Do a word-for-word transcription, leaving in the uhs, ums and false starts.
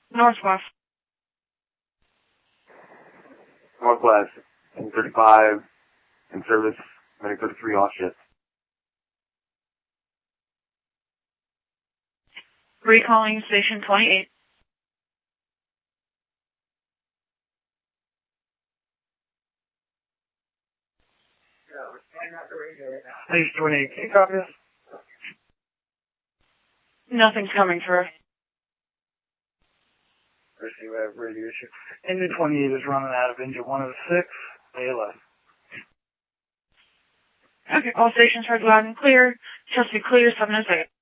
Northwest. Northwest, ten thirty-five, in service, Medic thirty-three, off shift. Recalling station twenty-eight. Station twenty-eight, can you copy this? Nothing's coming through. Receive we have radio issue. Engine twenty-eight is running out of engine one oh six, A L S. Okay, all stations heard loud and clear. Just be clear, seven oh six.